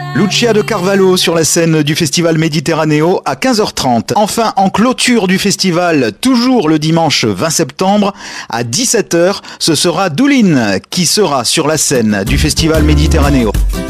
Lucia de Carvalho sur la scène du festival Méditerranéo à 15h30. Enfin, en clôture du festival, toujours le dimanche 20 septembre à 17h, ce sera Doulin qui sera sur la scène du festival Méditerranéo.